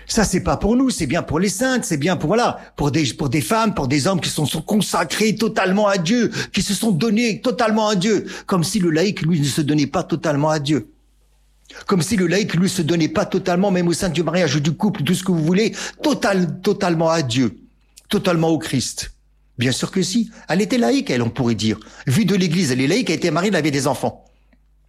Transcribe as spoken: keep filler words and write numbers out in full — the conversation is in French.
Ça, c'est pas pour nous, c'est bien pour les saintes, c'est bien pour, voilà, pour des, pour des femmes, pour des hommes qui sont, sont consacrés totalement à Dieu, qui se sont donnés totalement à Dieu. Comme si le laïc, lui, ne se donnait pas totalement à Dieu. Comme si le laïc, lui, se donnait pas totalement, même au sein du mariage ou du couple, tout ce que vous voulez, total, totalement à Dieu. Totalement au Christ. Bien sûr que si. Elle était laïque, elle, on pourrait dire. Vue de l'église, elle est laïque, elle était mariée, elle avait des enfants.